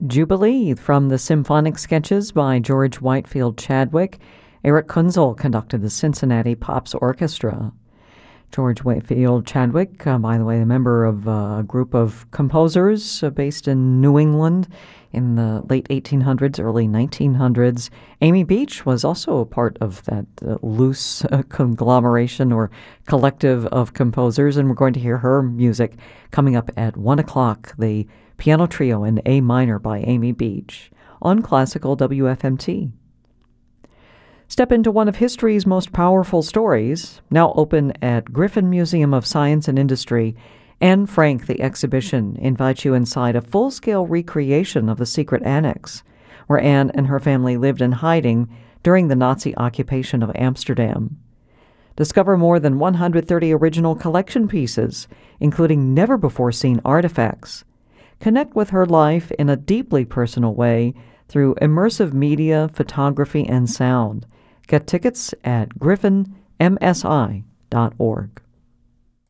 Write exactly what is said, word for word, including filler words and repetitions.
Jubilee from the Symphonic Sketches by George Whitefield Chadwick. Eric Kunzel conducted the Cincinnati Pops Orchestra. George Whitefield Chadwick, uh, by the way, a member of uh, a group of composers uh, based in New England in the late eighteen hundreds, early nineteen hundreds. Amy Beach was also a part of that uh, loose uh, conglomeration or collective of composers, and we're going to hear her music coming up at one o'clock, the Piano Trio in A minor by Amy Beach on Classical W F M T. Step into one of history's most powerful stories, now open at Griffin Museum of Science and Industry. Anne Frank, the exhibition, invites you inside a full-scale recreation of the secret annex, where Anne and her family lived in hiding during the Nazi occupation of Amsterdam. Discover more than one hundred thirty original collection pieces, including never-before-seen artifacts. Connect with her life in a deeply personal way through immersive media, photography, and sound. Get tickets at griffin m s i dot org.